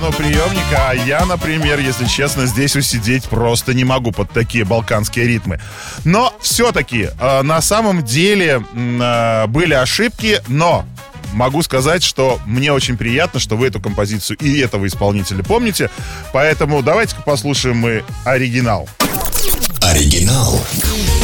приемника, а я, например, если честно, здесь усидеть просто не могу под такие балканские ритмы. Но все-таки на самом деле были ошибки, но могу сказать, что мне очень приятно, что вы эту композицию и этого исполнителя помните. Поэтому давайте-ка послушаем мы оригинал. Оригинал.